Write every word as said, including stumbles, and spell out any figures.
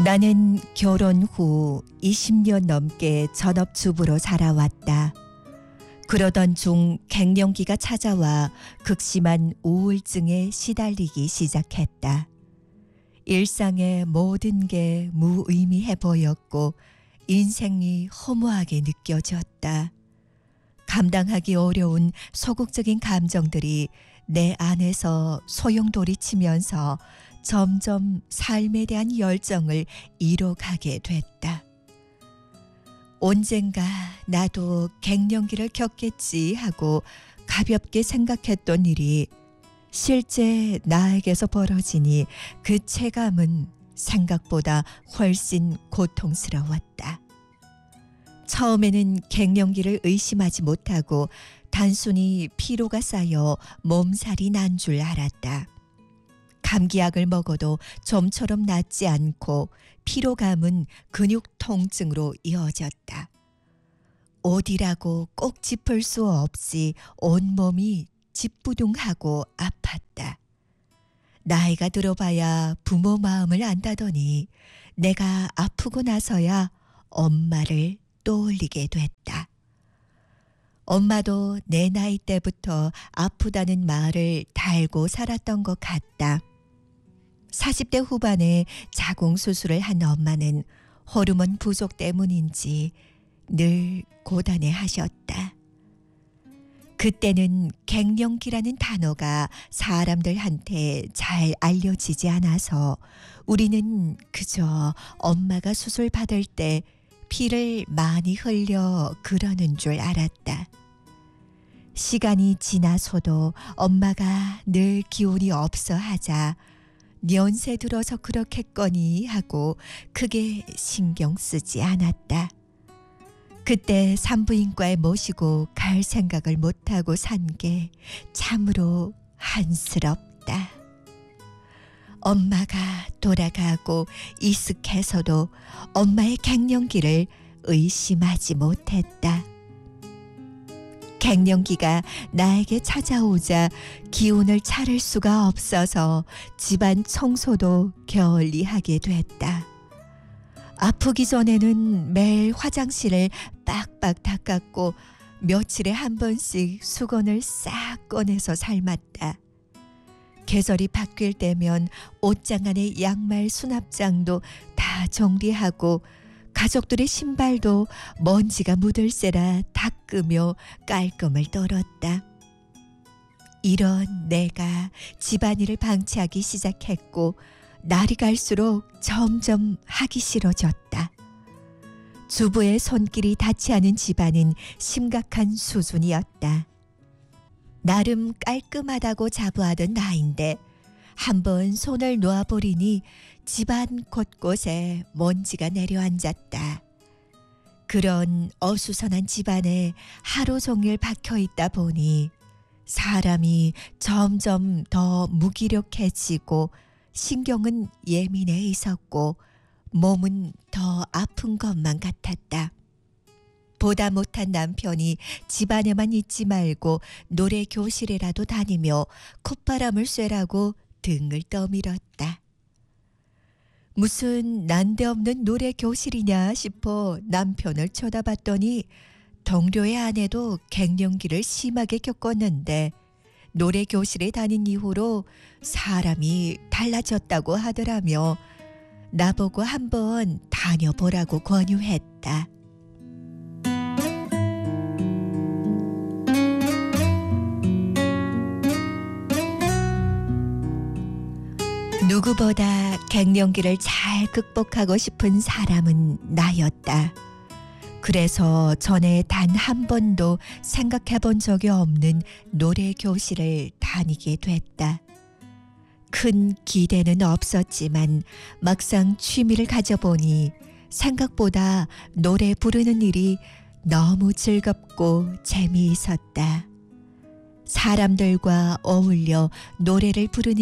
나는 결혼 후 이십 년 넘게 전업주부로 살아왔다. 그러던 중 갱년기가 찾아와 극심한 우울증에 시달리기 시작했다. 일상의 모든 게 무의미해 보였고 인생이 허무하게 느껴졌다. 감당하기 어려운 소극적인 감정들이 내 안에서 소용돌이치면서 점점 삶에 대한 열정을 잃어가게 됐다. 언젠가 나도 갱년기를 겪겠지 하고 가볍게 생각했던 일이 실제 나에게서 벌어지니 그 체감은 생각보다 훨씬 고통스러웠다. 처음에는 갱년기를 의심하지 못하고 단순히 피로가 쌓여 몸살이 난 줄 알았다. 감기약을 먹어도 좀처럼 낫지 않고 피로감은 근육 통증으로 이어졌다. 어디라고 꼭 짚을 수 없이 온몸이 찌뿌둥하고 아팠다. 나이가 들어봐야 부모 마음을 안다더니 내가 아프고 나서야 엄마를 떠올리게 됐다. 엄마도 내 나이 때부터 아프다는 말을 달고 살았던 것 같다. 사십 대 후반에 자궁수술을 한 엄마는 호르몬 부족 때문인지 늘 고단해 하셨다. 그때는 갱년기라는 단어가 사람들한테 잘 알려지지 않아서 우리는 그저 엄마가 수술 받을 때 피를 많이 흘려 그러는 줄 알았다. 시간이 지나서도 엄마가 늘 기운이 없어 하자 연세 들어서 그렇겠거니 하고 크게 신경 쓰지 않았다. 그때 산부인과에 모시고 갈 생각을 못하고 산 게 참으로 한스럽다. 엄마가 돌아가고 이슥해서도 엄마의 갱년기를 의심하지 못했다. 갱년기가 나에게 찾아오자 기운을 차릴 수가 없어서 집안 청소도 게을리 하게 됐다. 아프기 전에는 매일 화장실을 빡빡 닦았고 며칠에 한 번씩 수건을 싹 꺼내서 삶았다. 계절이 바뀔 때면 옷장 안의 양말 수납장도 다 정리하고 가족들의 신발도 먼지가 묻을세라 닦으며 깔끔을 떨었다. 이런 내가 집안일을 방치하기 시작했고 날이 갈수록 점점 하기 싫어졌다. 주부의 손길이 닿지 않은 집안은 심각한 수준이었다. 나름 깔끔하다고 자부하던 나인데 한번 손을 놓아보리니 집안 곳곳에 먼지가 내려앉았다. 그런 어수선한 집안에 하루 종일 박혀있다 보니 사람이 점점 더 무기력해지고 신경은 예민해 있었고 몸은 더 아픈 것만 같았다. 보다 못한 남편이 집안에만 있지 말고 노래 교실이라도 다니며 콧바람을 쐬라고 등을 떠밀었다. 무슨 난데없는 노래 교실이냐 싶어 남편을 쳐다봤더니 동료의 아내도 갱년기를 심하게 겪었는데 노래 교실에 다닌 이후로 사람이 달라졌다고 하더라며 나보고 한번 다녀보라고 권유했다. 누구보다 갱년기를 잘 극복하고 싶은 사람은 나였다. 그래서 전에 단 한 번도 생각해 본 적이 없는 노래 교실을 다니게 됐다. 큰 기대는 없었지만 막상 취미를 가져보니 생각보다 노래 부르는 일이 너무 즐겁고 재미있었다. 사람들과 어울려 노래를 부르는